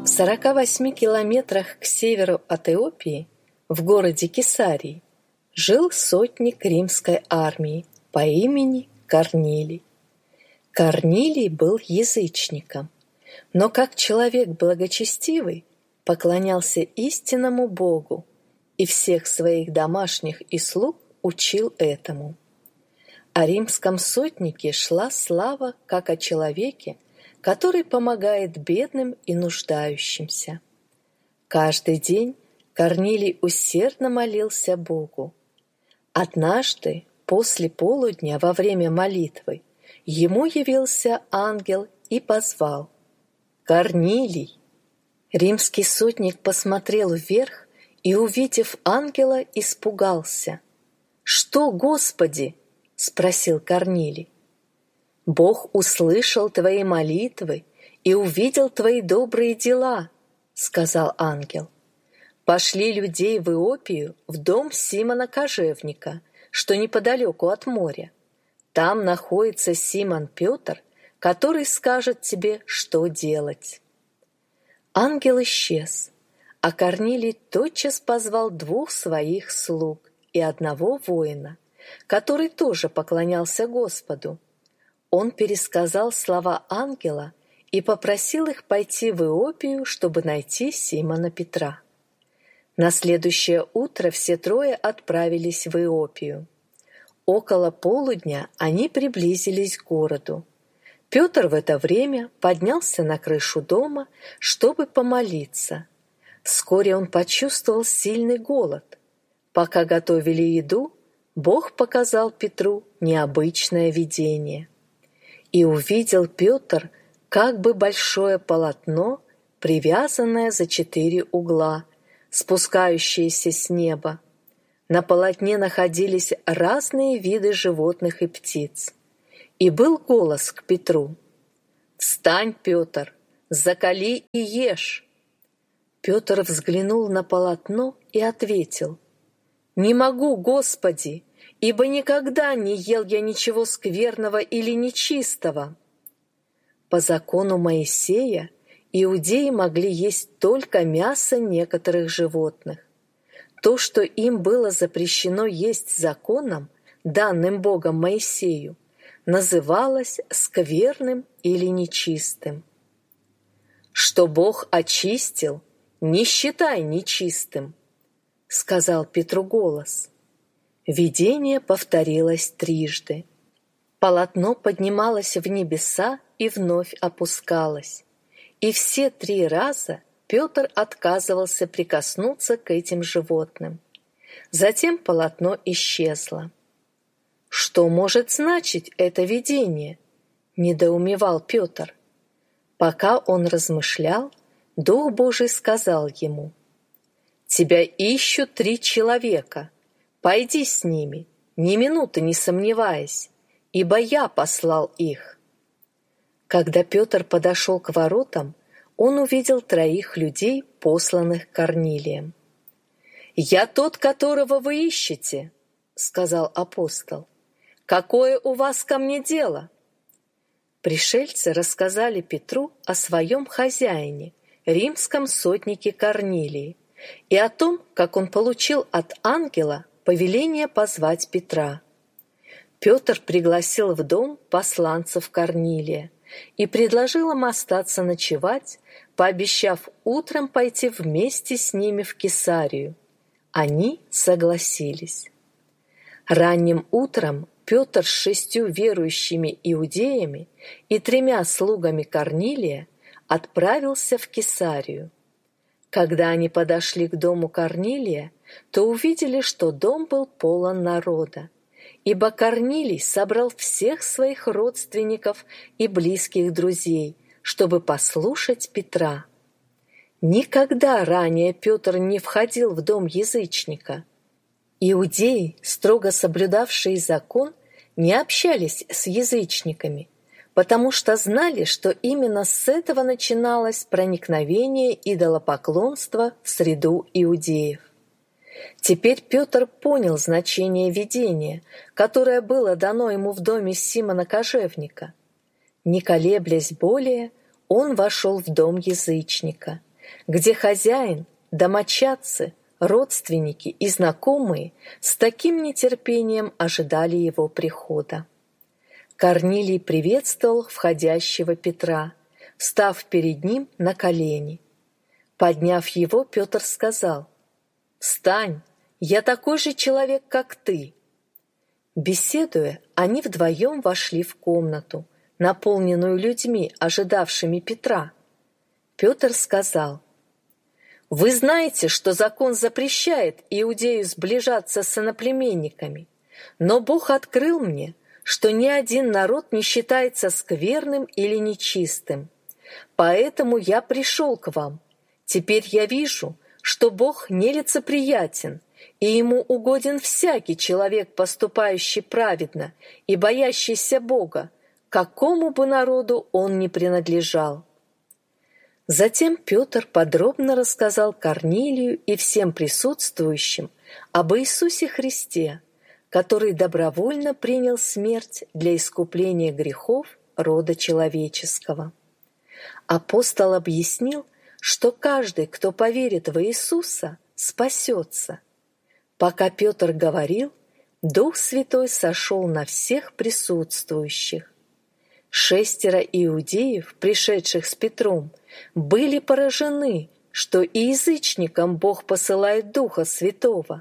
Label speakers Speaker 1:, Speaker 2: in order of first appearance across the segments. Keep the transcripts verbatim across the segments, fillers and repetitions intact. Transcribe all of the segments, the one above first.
Speaker 1: В сорока восьми километрах к северу от Иопии, в городе Кесарии, жил сотник римской армии по имени Корнилий. Корнилий был язычником, но как человек благочестивый поклонялся истинному Богу и всех своих домашних и слуг учил этому. О римском сотнике шла слава как о человеке, который помогает бедным и нуждающимся. Каждый день Корнилий усердно молился Богу. Однажды, после полудня, во время молитвы, ему явился ангел и позвал: «Корнилий!» Римский сотник посмотрел вверх и, увидев ангела, испугался. «Что, Господи?» — спросил Корнилий. «Бог услышал твои молитвы и увидел твои добрые дела», — сказал ангел. «Пошли людей в Иопию, в дом Симона Кожевника, что неподалеку от моря. Там находится Симон Петр, который скажет тебе, что делать». Ангел исчез, а Корнилий тотчас позвал двух своих слуг и одного воина, который тоже поклонялся Господу. Он пересказал слова ангела и попросил их пойти в Иопию, чтобы найти Симона Петра. На следующее утро все трое отправились в Иопию. Около полудня они приблизились к городу. Петр в это время поднялся на крышу дома, чтобы помолиться. Вскоре он почувствовал сильный голод. Пока готовили еду, Бог показал Петру необычное видение. И увидел Петр как бы большое полотно, привязанное за четыре угла, спускающееся с неба. На полотне находились разные виды животных и птиц. И был голос к Петру: «Встань, Петр, закали и ешь». Петр взглянул на полотно и ответил: «Не могу, Господи, ибо никогда не ел я ничего скверного или нечистого». По закону Моисея иудеи могли есть только мясо некоторых животных. То, что им было запрещено есть законом, данным Богом Моисею, называлось скверным или нечистым. «Что Бог очистил, не считай нечистым», — сказал Петру голос. Видение повторилось трижды. Полотно поднималось в небеса и вновь опускалось. И все три раза Петр отказывался прикоснуться к этим животным. Затем полотно исчезло. «Что может значить это видение?» — недоумевал Петр. Пока он размышлял, Дух Божий сказал ему: «Тебя ищут три человека. Пойди с ними, ни минуты не сомневаясь, ибо я послал их». Когда Петр подошел к воротам, он увидел троих людей, посланных Корнилием. «Я тот, которого вы ищете», — сказал апостол. «Какое у вас ко мне дело?» Пришельцы рассказали Петру о своем хозяине, римском сотнике Корнилии, и о том, как он получил от ангела повеление позвать Петра. Петр пригласил в дом посланцев Корнилия и предложил им остаться ночевать, пообещав утром пойти вместе с ними в Кесарию. Они согласились. Ранним утром Петр с шестью верующими иудеями и тремя слугами Корнилия отправился в Кесарию. Когда они подошли к дому Корнилия, то увидели, что дом был полон народа, ибо Корнилий собрал всех своих родственников и близких друзей, чтобы послушать Петра. Никогда ранее Петр не входил в дом язычника. Иудеи, строго соблюдавшие закон, не общались с язычниками, потому что знали, что именно с этого начиналось проникновение идолопоклонства в среду иудеев. Теперь Петр понял значение видения, которое было дано ему в доме Симона Кожевника. Не колеблясь более, он вошел в дом язычника, где хозяин, домочадцы, родственники и знакомые с таким нетерпением ожидали его прихода. Корнилий приветствовал входящего Петра, встав перед ним на колени. Подняв его, Петр сказал: «Встань, я такой же человек, как ты». Беседуя, они вдвоем вошли в комнату, наполненную людьми, ожидавшими Петра. Петр сказал: «Вы знаете, что закон запрещает иудею сближаться с иноплеменниками, но Бог открыл мне, что ни один народ не считается скверным или нечистым. Поэтому я пришел к вам. Теперь я вижу, что Бог нелицеприятен, и Ему угоден всякий человек, поступающий праведно и боящийся Бога, какому бы народу он ни принадлежал». Затем Петр подробно рассказал Корнилию и всем присутствующим об Иисусе Христе, который добровольно принял смерть для искупления грехов рода человеческого. Апостол объяснил, что каждый, кто поверит в Иисуса, спасется. Пока Петр говорил, Дух Святой сошел на всех присутствующих. Шестеро иудеев, пришедших с Петром, были поражены, что и язычникам Бог посылает Духа Святого.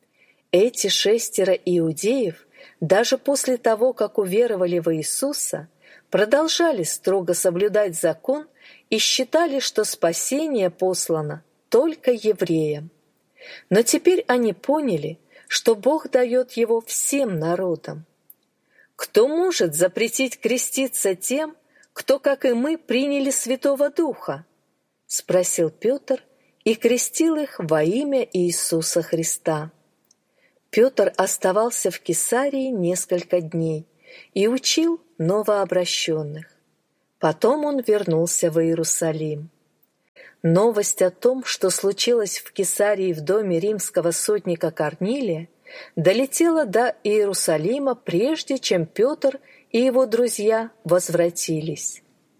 Speaker 1: Эти шестеро иудеев, даже после того, как уверовали в Иисуса, продолжали строго соблюдать закон и считали, что спасение послано только евреям. Но теперь они поняли, что Бог дает его всем народам. Кто может запретить креститься тем, кто, как и мы, приняли Святого Духа? — спросил Петр и крестил их во имя Иисуса Христа. Петр оставался в Кесарии несколько дней и учил новообращенных. Потом он вернулся в Иерусалим. Новость о том, что случилось в Кесарии в доме римского сотника Корнилия, долетела до Иерусалима, прежде чем Петр и его друзья возвратились.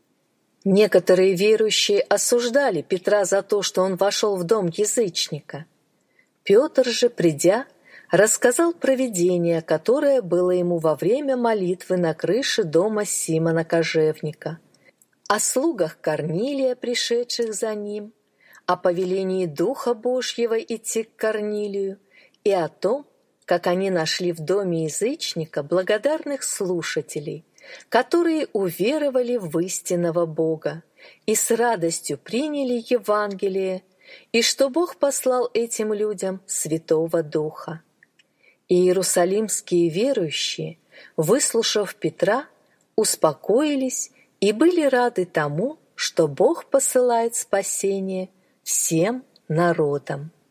Speaker 1: Некоторые верующие осуждали Петра за то, что он вошел в дом язычника. Петр же, придя, рассказал про видение, которое было ему во время молитвы на крыше дома Симона Кожевника, о слугах Корнилия, пришедших за ним, о повелении Духа Божьего идти к Корнилию и о том, как они нашли в доме язычника благодарных слушателей, которые уверовали в истинного Бога и с радостью приняли Евангелие, и что Бог послал этим людям Святого Духа. И иерусалимские верующие, выслушав Петра, успокоились и были рады тому, что Бог посылает спасение всем народам.